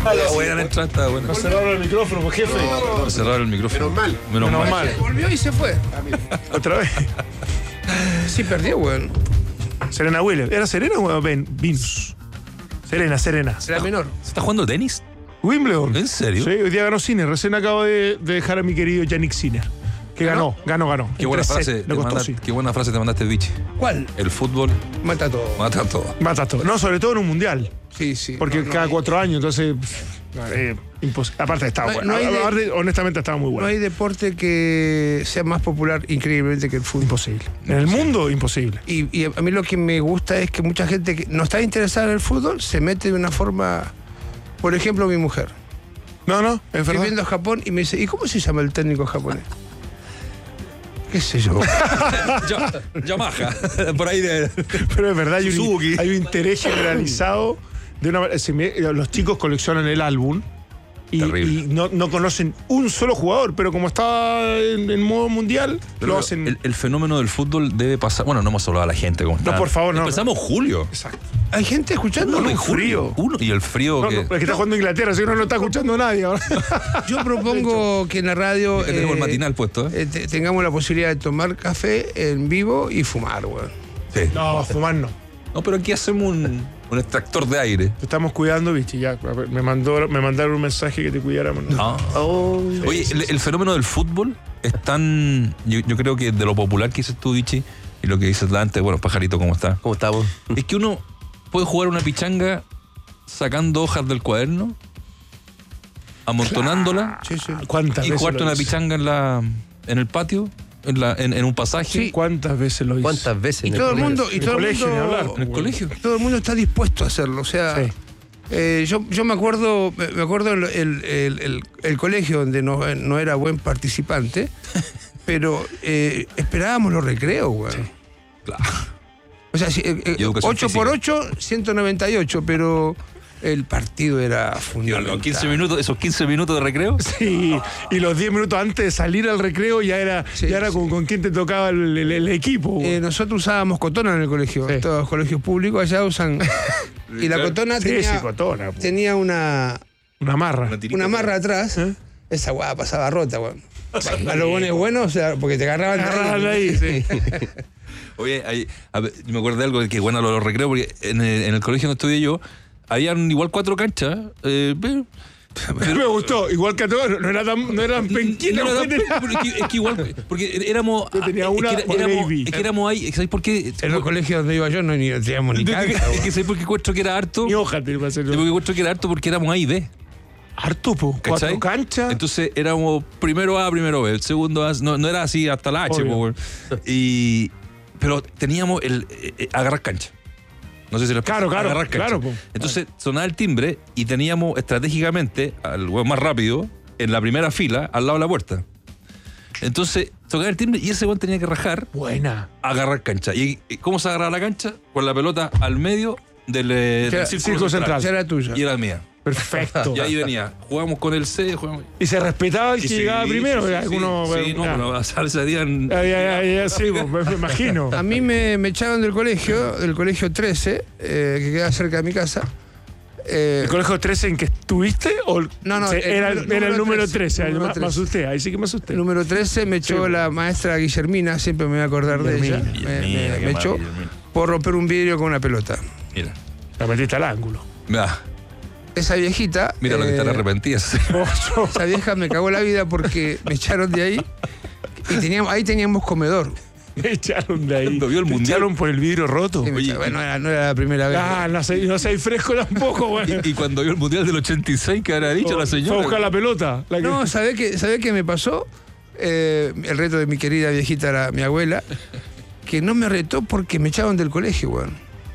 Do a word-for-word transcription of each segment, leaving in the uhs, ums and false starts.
buena la entrada, está buena. No cerraron el micrófono, pues, jefe. No, no cerraron el micrófono. Menos mal. Menos, Menos mal. mal. Volvió y se fue. Otra vez. Sí, perdió, weón. Serena Williams. ¿Era Serena o Ben? Vince. Serena, Serena. Era menor. ¿Se está jugando tenis? Wimbledon. ¿En serio? Sí, hoy día ganó Sinner. Recién acabo de, de dejar a mi querido Yannick Sinner. Que ganó, ganó, ganó. Qué En buena, tres frase sets, te le costó, manda- sí. qué buena frase te mandaste, Vichy. ¿Cuál? El fútbol Mata todo. mata todo. Mata todo. No, sobre todo en un mundial. Sí, sí. Porque No, no cada hay- cuatro años, entonces. Eh, impos- aparte estaba No hay- bueno. no hay de- Aparte, honestamente estaba muy No bueno. hay deporte que sea más popular increíblemente que el fútbol. Imposible. En el mundo, imposible. Y, y a mí lo que me gusta es que mucha gente que no está interesada en el fútbol se mete de una forma. Por ejemplo, mi mujer. No, no, es Estoy verdad. viendo Japón y me dice, ¿y cómo se llama el técnico japonés? ¿Qué sé yo? Ya- Yamaha. Por ahí de. Pero es verdad, hay un, Suzuki. hay un interés generalizado. De una, se me- los chicos coleccionan el álbum y, Terrible. y no, no conocen un solo jugador, pero como está en, en modo mundial, Pero lo hacen. el, el fenómeno del fútbol debe pasar. Bueno, no hemos hablado a la gente como está. No, por favor, no. Empezamos julio. Exacto. Hay gente escuchando. Uno, Uno, frío. Uno, y el frío No, que. no, es que está jugando Inglaterra, así que uno no está escuchando a nadie ahora. Yo propongo que en la radio que tenemos el eh, matinal puesto, ¿eh? eh, te- tengamos la posibilidad de tomar café en vivo y fumar, weón. Sí. No, fumar no. No, pero aquí hacemos un, un extractor de aire. Te estamos cuidando, Vichy, ya. Me, mandó, me mandaron un mensaje que te cuidáramos. Ah. Oh, Oye, el, el fenómeno del fútbol es tan. Yo, yo creo que de lo popular que dices tú, Vichy, y lo que dices antes, bueno, pajarito, ¿cómo está? ¿cómo estamos? Es que uno puede jugar una pichanga sacando hojas del cuaderno, amontonándola Sí, sí. ¿Cuántas y veces jugarte lo una hice? pichanga en la en el patio, en, la, en, en un pasaje. Sí. ¿Cuántas veces lo hice? ¿Cuántas veces? Y en el todo el colegio? mundo, y En el todo el colegio, ni hablar. mundo, En el colegio. todo el mundo está dispuesto a hacerlo. O sea, Sí. eh, yo, yo me acuerdo, me acuerdo el, el, el- el- el colegio donde no, no era buen participante, pero eh, esperábamos los recreos, güey. Claro. O sea, si, eh, eh, Y educación ocho por física. ocho, ciento noventa y ocho, pero el partido era Digo, fundamental. los quince minutos, esos quince minutos de recreo. Sí, y los diez minutos antes de salir al recreo ya era, Sí, ya era sí. con, con quién te tocaba el, el- el equipo. Eh, nosotros usábamos cotona en el colegio. Sí. Todos los colegios públicos allá usan. Y la cotona sí, tenía, sí, cotona. po. tenía una, Una marra. Una tirita. una marra atrás. ¿Eh? Esa weá pasaba rota, weón. A los buenos buenos, o sea, porque te agarraban. de Agarraban de ahí, sí. Oye, hay- a ver, yo me acuerdo de algo de que bueno lo, lo recreo, porque en el, en el colegio donde estudié yo, habían igual cuatro canchas. Eh, pero, Me gustó, igual que a todos, no, era tan, no eran penquinas. No, no, pues, tenía- pero es, que, es que igual, porque éramos. Yo tenía es que una era- por éramos, baby. es que éramos ahí, ¿sabes por qué? En los colegios donde iba yo no ni teníamos ni Es que- cancha, es weón. que ¿sabes por qué encuentro que era harto? Ni hoja te iba a hacer. Yo porque encuentro que era harto porque éramos A y B. Harto, po. ¿Cachai? Cuatro canchas. Entonces éramos primero A, primero B, segundo A, no, no era así hasta la H, Obvio. po, weón. Y pero teníamos el eh, eh, agarrar cancha. No sé si lo Claro, claro, agarrar cancha. claro, po. Entonces sonaba el timbre y teníamos estratégicamente al weón más rápido en la primera fila al lado de la puerta. Entonces tocaba el timbre y ese weón tenía que rajar, Buena. agarrar cancha. ¿Y y cómo se agarraba la cancha? Con la pelota al medio del, eh, Que era- del círculo, círculo central. Esa era tuya. Y era mía. Perfecto. Y ahí venía. Jugamos con el C, jugamos. Y se respetaba el que Sí, llegaba sí, primero. sí, sí, alguno, sí, no, ya. pero a salsa dían. Ya, ya, ya, ya, sí, po, me, me imagino. A mí me, me echaron del colegio, del colegio trece, eh, que queda cerca de mi casa. Eh, ¿El colegio trece en que estuviste? O No, no, se- el era, número- era el número número trece, trece. ahí número me, me trece. asusté, ahí sí que me asusté. número trece me echó Sí. la maestra Guillermina, siempre me voy a acordar de ella. Guillermina. Me, Guillermina, me- qué me mal, echó Guillermina. por romper un vidrio con una pelota. Mira. La metiste al ángulo. Mira, Esa viejita. mira lo que eh, están arrepentidas. Esa vieja me cagó la vida porque me echaron de ahí. Y teníamos, ahí teníamos comedor. Me echaron de ahí. Cuando vio el Me mundial. echaron por el vidrio roto. Y me Oye, echaron- bueno, era- no era la primera vez. Ah, no sé, no sé fresco tampoco, güey. Y, y cuando vio el mundial del ochenta y seis, ¿qué habrá dicho la Fue a señora? buscar la pelota. La que- No, ¿sabés qué, ¿sabés qué me pasó? Eh, el reto de mi querida viejita era mi abuela, que no me retó porque me echaron del colegio, weón.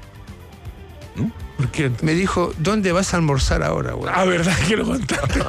¿Por qué? Me dijo, ¿dónde vas a almorzar ahora, weón? Ah, verdad que lo contaste.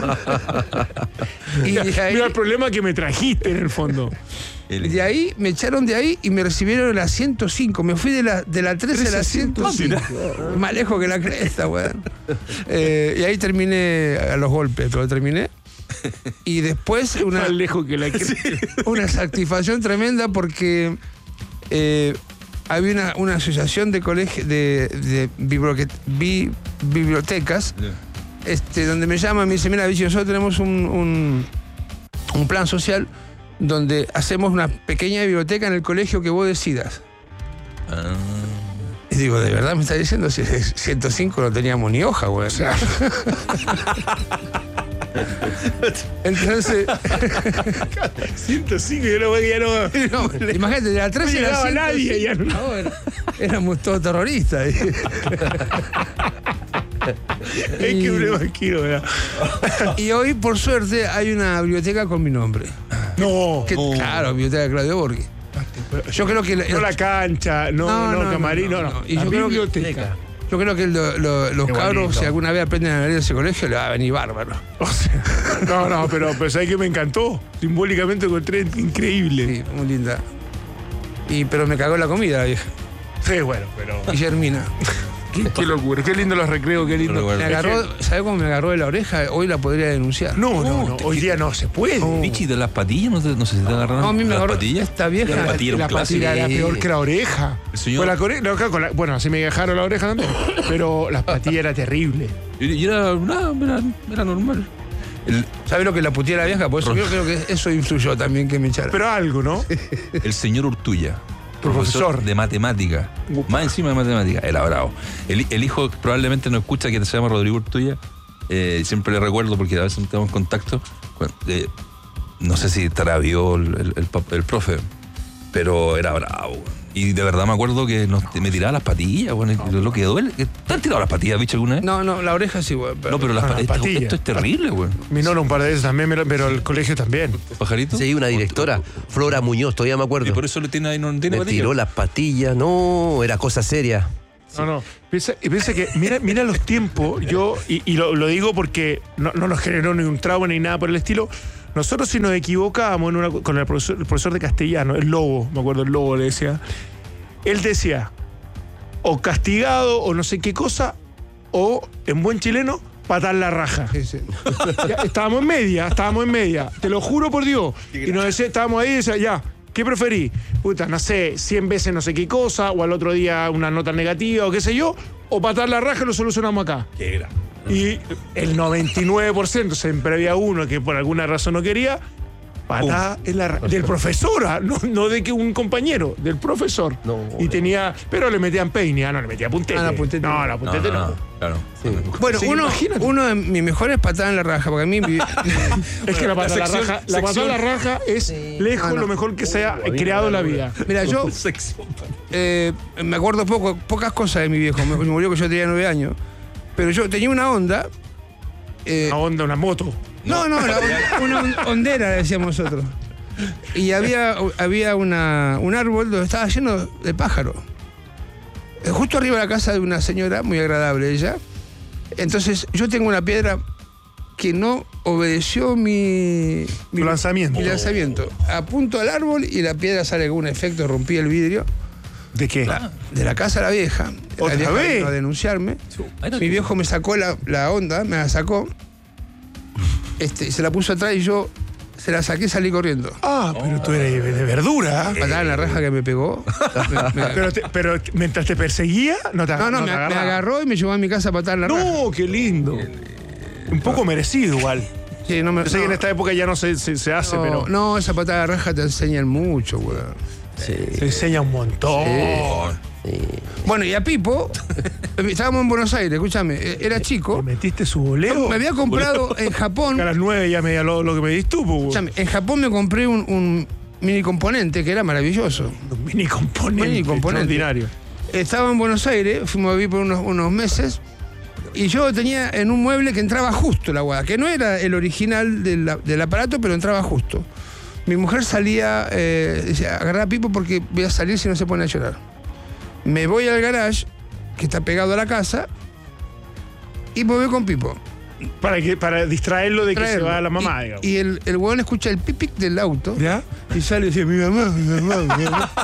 Y de ahí, Mira el problema que me trajiste en el fondo. El- de ahí me echaron de ahí y me recibieron en la ciento cinco. Me fui de la, de la trece a la ciento cinco. Más lejos que la cresta, weón. Eh, y ahí terminé a los golpes, pero terminé. Y después una, Más lejos que la que... una satisfacción tremenda porque eh, había una, una asociación de colegios de, de biblioque- bi- bibliotecas Ya. este, donde me llama, me dice, mira, Vichy, nosotros tenemos un, un, un plan social donde hacemos una pequeña biblioteca en el colegio que vos decidas. Ah. Y digo, ¿de verdad me estás diciendo? Si es ciento cinco no teníamos ni hoja, güey. O sea. Entonces. ciento cinco, yo no voy ya no. no imagínate, de la tres no llegaba nadie, ya no. no era, éramos todos terroristas. Es que me imagino, ¿verdad? Y hoy, por suerte, hay una biblioteca con mi nombre. No. Que, Oh. Claro, biblioteca de Claudio Borghi. Yo creo que. No la cancha, no, no, No, no, no, camarín, no, no, no. no. Y La yo creo que- biblioteca. Yo creo que lo- lo- los Qué cabros, bonito. si alguna vez aprenden a leer en ese colegio, le va a venir bárbaro. O sea, no, no, pero, pero ¿sabes qué me encantó? Simbólicamente encontré increíble. Sí, muy linda. Y, pero me cagó la comida, la vieja. Sí, bueno, pero. Guillermina. Qué, qué locura, qué lindo los recreos, qué lindo. Recuerdo. Me agarró, ¿sabes cómo me agarró de la oreja? Hoy la podría denunciar. No, no, No, no, te- hoy día no se puede. No. Vichy, de las patillas, no, te- no sé si te agarraron No, a mí me las agarró patillas. esta vieja. La patilla era un La clásico. patilla era Sí. peor que la oreja. El señor- Pues la core- no, claro, con la- bueno, así me dejaron la oreja también. Pero la patilla era terrible. Y, y era, nada, era, era normal. El, ¿Sabes lo que la puteé a la vieja? Por eso yo creo que eso influyó también que me echara. Pero algo, ¿no? el señor Urtulla, Profesor. de matemática, Upa. más encima de matemática, era bravo. El, el hijo probablemente no escucha, que se llama Rodrigo Urtulla, eh, siempre le recuerdo porque a veces tenemos contacto. Cuando- eh, no sé si estará vivo el, el, el pap- el profe, pero era bravo. Y de verdad me acuerdo que nos- me tiraba las patillas, bueno, y lo que duele. ¿Te han tirado las patillas, bicho, alguna vez? No, no, la oreja sí, güey. No, pero las Ah, pa- las esto, patillas. esto es terrible, güey. Mi nona un par de veces también, me lo- pero el colegio también. ¿Pajarito? Sí, una directora, Flora Muñoz, todavía me Y acuerdo. por eso le tiene ahí, no tiene Me patillas. tiró las patillas, no, era cosa seria. No, no. Piensa, y piensa que, mira, mira los tiempos, yo, y, y lo, lo digo porque no, no nos generó ni un trauma ni nada por el estilo. Nosotros, si nos equivocábamos en una, con el profesor, el profesor de castellano, el Lobo, me acuerdo, el Lobo le decía, él decía, o castigado, o no sé qué cosa, o en buen chileno, patar la raja. Sí, sí. Ya, estábamos en media, estábamos en media, te lo juro por Dios. Y nos decía, estábamos ahí y decía, ya, ¿qué preferí? Puta, no sé, cien veces no sé qué cosa, o al otro día una nota negativa, o qué sé yo, o patar la raja y lo solucionamos acá. ¿Qué era? Y el noventa y nueve por ciento, siempre había uno que por alguna razón no quería, patada en la raja. Del profesor, ah, no, no de que un compañero, del profesor. No, y tenía, pero le metían peine, ah, no le metía puntete. Ah, no, puntete no, no. no, puntete no. no, claro. Bueno, Sí, uno, imagínate. uno de mis mejores patadas en la raja, porque a mí. mi- Es que la patada la a la sección- raja, la patada a la raja es lejos Ah, no. lo mejor que se ha creado en la vida. Mira, yo eh, me acuerdo poco, pocas cosas de mi viejo. Me murió que yo tenía nueve años. Pero yo tenía una onda. eh, Una onda, una moto. no, no, la- una on- hondera, decíamos nosotros. Y había, había una, un árbol donde estaba lleno de pájaros. Eh, Justo arriba de la casa de una señora, muy agradable ella. Entonces, yo tengo una piedra que no obedeció mi, mi Tu lanzamiento. Mi lanzamiento. Apunto al árbol y la piedra sale con un efecto, rompí el vidrio ¿De qué? de la casa de la vieja. ¿Otra la vieja vez? vino a denunciarme. Ahí no- Mi viejo me sacó la, la onda, me la sacó, este, se la puso atrás y yo se la saqué y salí corriendo. Ah, pero tú eres de verdura. ¿ah? Patada en la raja que me pegó. Me- me- Pero, te- pero mientras te perseguía, no te no, no, te me, me agarraba. agarró y me llevó a mi casa a patar en la raja. No, qué lindo. Un poco merecido igual. Sí, no me- Yo sé que en no, esta época ya no se, se, se hace, no, pero no, esa patada de raja te enseñan mucho, weón. se enseña un montón. Bueno, y a Pipo, estábamos en Buenos Aires, escúchame, eh, era ¿Le chico. metiste su boleo? Me había comprado en Japón, A las nueve ya me dio lo, lo que me diste tú, pues, escúchame, en Japón me compré un, un mini componente que era maravilloso. un mini componente. Mini componente. Extraordinario. Estaba en Buenos Aires, fuimos a vivir por unos, unos meses, y yo tenía en un mueble que entraba justo la guada, que no era el original del, del aparato, pero entraba justo. Mi mujer salía, eh, decía, agarrá a Pipo porque voy a salir si no se pone a llorar. Me voy al garage, que está pegado a la casa, y me voy con Pipo. Para, que, para distraerlo de que Traerlo. se va a la mamá, y, digamos. y el, el huevón escucha el pipic del auto. ¿Ya? Y sale y dice, mi mamá, mi mamá, mi mamá.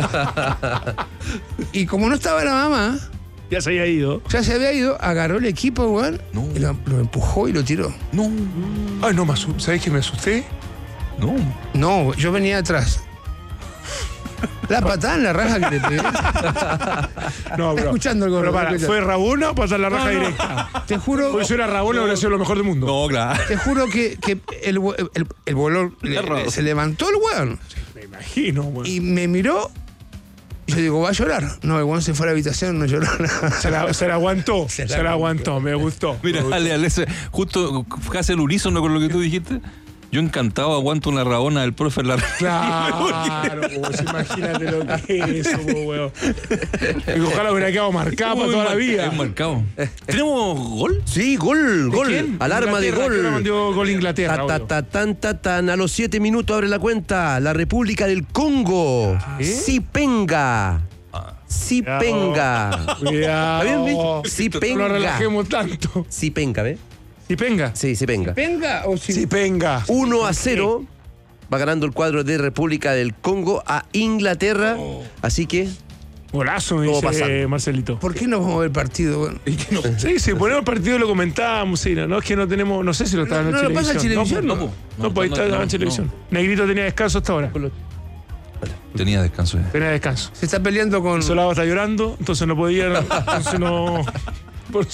Y como no estaba la mamá, Ya se había ido. ya se había ido, agarró el equipo, weón, No. y lo, lo empujó y lo tiró. No, Ay, no, me asusté. ¿Sabés que me asusté? no. No, yo venía atrás. La patada en la raja que le pegué. No, Está bro. escuchando el gordo. Pero para, escucha. ¿fue Rabona o pasar la raja No, no. directa? Te juro, Porque si era Rabona hubiera sido lo mejor del mundo. No, claro. te juro que, que el, hue- el, el bolón le- le- se levantó el weón Me imagino, weón. y me miró. Y yo digo, ¿va a llorar? No, el weón se fue a la habitación, no lloró nada. Se la, se la aguantó. Se la, aguantó, me gustó. Mira, me gustó. dale, dale, ese- justo casi el unísono con lo que tú dijiste. Yo encantado aguanto una rabona del profe en la Claro, pues, imagínate lo que es eso, pues, weón. Y ojalá hubiera quedado marcado para Uy, toda la mar- vida. es marcado. ¿Tenemos gol? Sí, gol, gol. ¿Quién? Alarma de Inglaterra, gol. ¿qué hora mandó gol Inglaterra? Ta, ta, obvio? ta, tan, ta, tan. A los siete minutos abre la cuenta. La República del Congo. ¿Eh? Sipenga. Sipenga. Cuidado. ¿Está bien, vi? No Sipenga. nos relajemos tanto. Sipenga, ¿ves? ¿Y penga? Sí, Sipenga. ¿Venga o si.? Sí, penga. uno a cero. Va ganando el cuadro de República del Congo a Inglaterra. Así que Golazo, me Todo dice pasando. Marcelito. ¿Por qué no vamos a ver el partido, weón? Sí, si ponemos el partido lo comentábamos, sí, no, no es que no tenemos, no sé si lo estaba No, en no lo pasa en televisión, No, no. no, No, no, pues ahí no, está no, en no. televisión. Negrito tenía descanso hasta ahora. Tenía descanso. ya. Tenía descanso. Se está peleando con. Solado está llorando, entonces no podía, entonces no. por-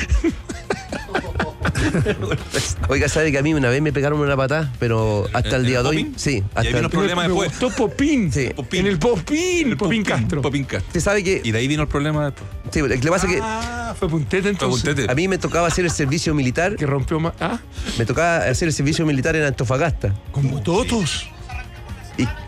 Oiga, sabe que a mí una vez me pegaron una patada, pero hasta el ¿En día el de hoy, Popín? sí, Y ahí hasta vino el, el problema me después. gustó Popín. Sí. Popín. En el Popín, El Popín Castro. Popín Castro. usted sabe que Y de ahí vino el problema después. sí, lo que le pasa es que Ah, fue puntete Fue entonces. puntete. a mí me tocaba hacer el servicio militar, Que rompió más. Ah, me tocaba hacer el servicio militar en Antofagasta. como todos. Y, y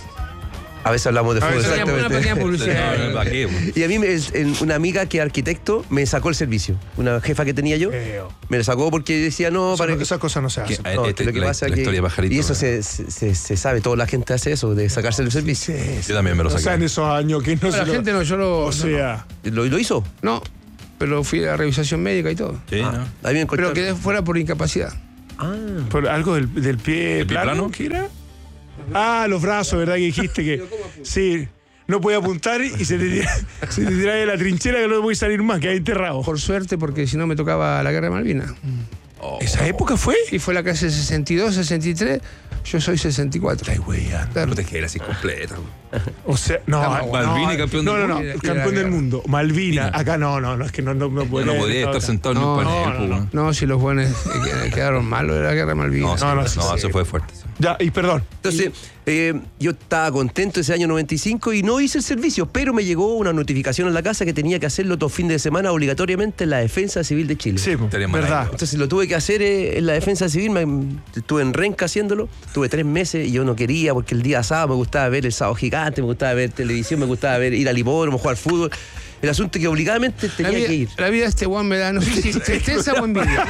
a veces hablamos de A fútbol, veces Una pequeña exactamente. publicidad. No, no, ¿para qué, pues? Y a mí, me- el- el- una amiga que es arquitecto me sacó el servicio. Una jefa que tenía yo, Feo. me lo sacó porque decía, no, Eso para no- que... Esas cosas no se Que- hacen. eh, No, este- lo que la- pasa la que- historia de Pajarito, y eso ¿no? se, se, se sabe, toda la gente hace eso, de sacarse el servicio. Yo también me lo O sea, saqué. en esos años que no No, se la lo- gente no, yo lo. O sea, ¿Lo, lo hizo? No, pero fui a revisación médica y todo. Sí, ¿no? A mí me encontraron- Pero quedé fuera por incapacidad. Ah, por algo del, del pie ¿El pie plano, plano? ¿qué era? Ah, los brazos, ¿verdad? Que dijiste que. Sí. No podía apuntar y se te tira, se te tira de la trinchera que no puede salir más, que hay enterrado. Por suerte, porque si no me tocaba la guerra de Malvinas. ¿Esa época fue? Y fue la clase sesenta y dos, sesenta y tres, yo soy sesenta y cuatro. Ay, güey, ya. Claro. No te quedas así completa. güey. O sea, no, Estamos- Malvina, no, campeón no, del no, no, mundo. Mira, campeón mira, del mira. mundo. Malvina, acá no, no, no, es que no, no, no No, podía no podía estar sentado No, en un panel, no, pues, no. güey. No, si los buenos eh, que- quedaron malos de la guerra de No, Malvinas. sí, No, no, no, sí, sí. eso fue fuerte. sí. Ya, y perdón. entonces, eh, yo estaba contento ese año noventa y cinco y no hice el servicio, pero me llegó una notificación en la casa que tenía que hacerlo todo fin de semana obligatoriamente en la Defensa Civil de Chile. Sí, po, Estaría mal verdad. ahí, Entonces lo tuve que hacer eh, en la Defensa Civil, me- estuve en Renca haciéndolo, tuve tres meses y yo no quería porque el día sábado me gustaba ver el sábado gigante, me gustaba ver televisión, me gustaba ver ir al hipódromo, jugar fútbol. El asunto es que obligadamente La tenía vida, que ir. la vida de este Juan me da, no sé si tristeza o envidia.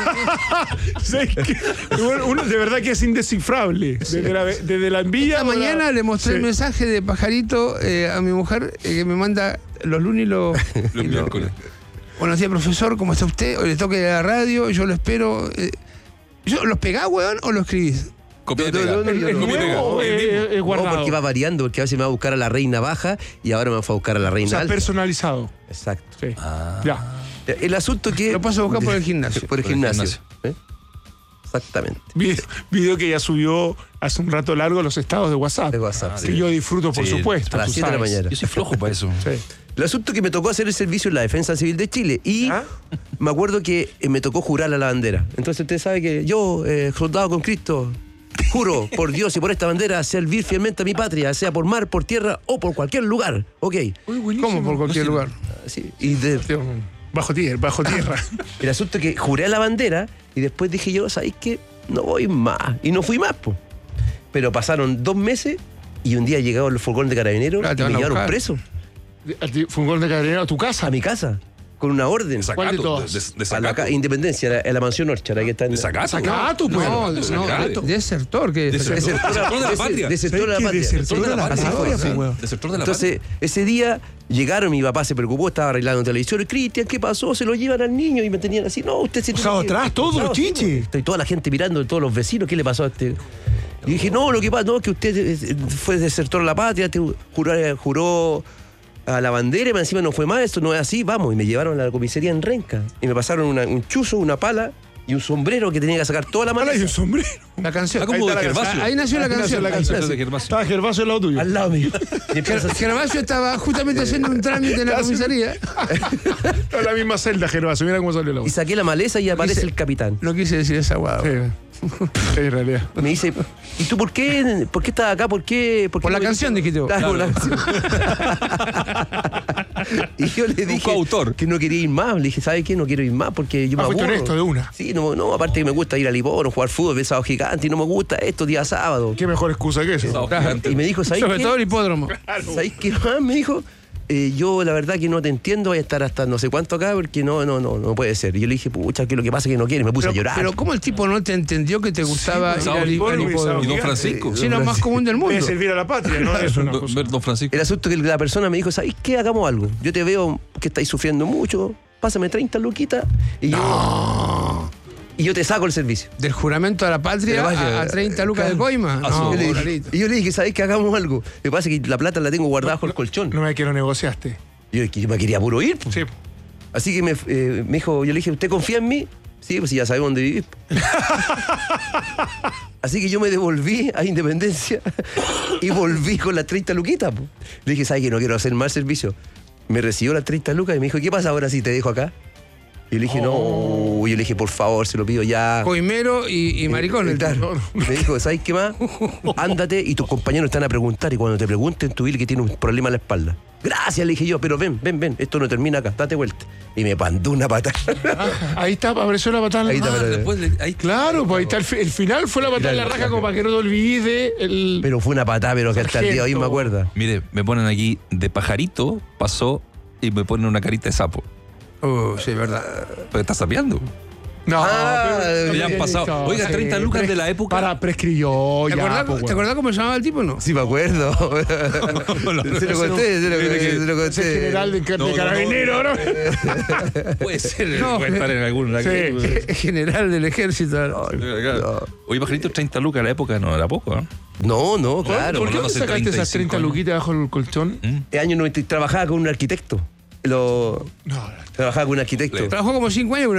¿Sabes qué? Bueno, uno de verdad que es indescifrable. Desde la, desde la envidia. Esta o la- mañana le mostré Sí. el mensaje de Pajarito eh, a mi mujer eh, que me manda los lunes y los... Los y los- miércoles. Buenos días, profesor, ¿cómo está usted? Hoy le toque la radio, yo lo espero. eh, ¿Yo ¿Los pegás, weón, o lo escribís? Copia y No, no, pega. no, no, ¿El, el no, Copia y pega. nuevo o El es, mismo. es- es No, guardado? porque va variando, porque a veces me va a buscar a la reina baja y ahora me va a buscar a la O reina sea, alta. personalizado. Exacto. Sí. Ah. Ya. El asunto que... Lo paso a buscar por el gimnasio. Por el Por el gimnasio. gimnasio. ¿eh? Exactamente. Video, video que ya subió hace un rato largo los estados de WhatsApp. De WhatsApp, Que sí. yo disfruto, por Sí, supuesto. a las tú siete de la sabes. mañana. Yo soy flojo para eso. Sí. El asunto es que me tocó hacer el servicio en la Defensa Civil de Chile y ¿Ah? me acuerdo que eh, me tocó jurar a la bandera. Entonces usted sabe que yo, eh, soldado con Cristo, juro por Dios y por esta bandera servir fielmente a mi patria, sea por mar, por tierra o por cualquier lugar. Ok. Uy, buenísimo. ¿Cómo? Por cualquier lugar. Así. Y de- Bajo tierra, bajo tierra. el asunto es que juré a la bandera y después dije yo, ¿sabéis qué? No voy más. Y no fui más, po. Pero pasaron dos meses y un día llegaron los furgones de carabineros Ah, te y van me a llevaron buscar. preso ¿A ti ¿Fue un gol de carabinero a tu casa? a mi casa con una orden. ¿Cuál de Sacato, todos? De, de, de A la sacato. ca- Independencia, en la, en la mansión Orchara, que está en De sacato. Sacato, pues. No, de no, sacato. desertor. ¿Qué es? Desertor. Desertor de la patria. Desertor de la ¿Sabes qué? patria. Desertor de la Así patria, fue, pues, sí. weón. Desertor de la Entonces, ese día llegaron, mi papá se preocupó, estaba arreglando televisión. Cristian, ¿qué pasó? Se lo llevan al niño y me tenían así. No, usted se O sea, tiene que- atrás, todo, Claro, sí, chiche. Estoy toda la gente mirando, todos los vecinos, ¿qué le pasó a este? Y dije, no, lo que pasa, no, que usted eh, fue desertor de la patria, te juró, juró a la bandera y más encima no fue más, esto no es así, vamos. Y me llevaron a la comisaría en Renca. Y me pasaron una- un chuzo, una pala y un sombrero que tenía que sacar toda la Ahora hay maleza. un sombrero. La canción. Ah, como de Ahí está la Gervasio. Ahí nació la Ahí nació canción. la canción. de Gervasio. Estaba Gervasio al lado tuyo. Al lado mío. Y empieza Ger- Gervasio estaba justamente haciendo un trámite en la comisaría. Está en la misma celda, Gervasio. Mira cómo salió la y voz. saqué la maleza y aparece Dice- el capitán. No quise decir esa guada. Sí, sí, en realidad. Me dice, ¿y tú por qué, por qué estás acá? ¿Por qué? Por, qué Por la no canción, viniste?" dijiste vos. Claro, por la canción. Y yo le dije coautor. que no quería ir más. Le dije, ¿sabes qué? No quiero ir más porque yo Ah, me fuiste aburro. honesto de una. Sí, no, no, aparte que me gusta ir a Livorno, jugar fútbol, ver Sábado Gigante, y no me gusta esto día sábado. Qué mejor excusa que eso. Sábado Gigante. Y me dijo, ¿sabes Sobre qué? todo el hipódromo. ¿Sabes qué más? Me dijo, eh, yo la verdad que no te entiendo, voy a estar hasta no sé cuánto acá porque no, no, no, no puede ser. Y yo le dije, pucha, que lo que pasa es que no quiere, me puse Pero, a llorar. pero ¿cómo el tipo no te entendió que te gustaba pues, ir Sábado al, hipódromo al y hipódromo? Y don Gigante. Francisco. Sí, lo más común del Debe mundo. servir a la patria, ¿no? Es una Don- cosa. Ver Don Francisco. El asunto es que la persona me dijo, ¿sabes qué? Hagamos algo. Yo te veo que estáis sufriendo mucho, pásame treinta luquitas y yo... Y yo te saco el servicio. Del juramento a la patria Pero vaya, a, a treinta lucas de coima. a No, su- Yo le dije- Carlito. y yo le dije, ¿sabes qué? Hagamos algo. Lo que pasa es que la plata la tengo guardada bajo el colchón. No me quiero negociaste. Y yo, yo me quería puro ir. Pues. Sí. Así que me, eh, me dijo, yo le dije, ¿usted confía en mí? Sí, pues ya sabemos dónde vivís. Así que yo me devolví a Independencia y volví con las treinta luquitas. Po. Le dije, ¿sabes qué? No quiero hacer más servicio. Me recibió las treinta lucas y me dijo, ¿qué pasa ahora si te dejo acá? Y yo le dije, Oh. no. Yo le dije, por favor, se lo pido ya. Coimero y, y maricón. Eh, el claro. tipo. Me dijo, ¿sabes qué más? Ándate y tus compañeros están a preguntar y cuando te pregunten tú dile que tiene un problema en la espalda. Gracias, le dije yo, pero ven, ven, ven, esto no termina acá, date vuelta. Y me mandó una patada. Ah, ahí está, apareció la patada en la Ahí está, raja. Ah, pero- después de- ahí- Claro, pues ahí está el, fi- el final fue la patada en la raja como para que no te olvides de el. Pero fue una patada, pero que hasta el día de hoy me Sargento. acuerda. Mire, me ponen aquí de pajarito, pasó y me ponen una carita de sapo. Oh, sí, verdad. Pero está sapeando. No, Ah, pero- ya han pasado. Oiga, treinta lucas de la época. Para, prescribió ¿Te ya. acordás, pues, ¿te bueno. acordás cómo se llamaba el tipo o no? Sí, me acuerdo. se lo conté, se lo, Mire que- se lo Ese conté. general de, de No, no, carabinero, ¿no? Puede ser. No, puede estar en algún. Sí. General del ejército. Claro. Oye, pajarito, treinta lucas de la época no era poco, ¿eh? No, no, claro. ¿Por qué no hace sacaste esas treinta y cinco treinta años. luquitas bajo el colchón? ¿Mm? El año noventa trabajaba con un arquitecto. Lo, No, trabajaba con un arquitecto. Trabajó como cinco años,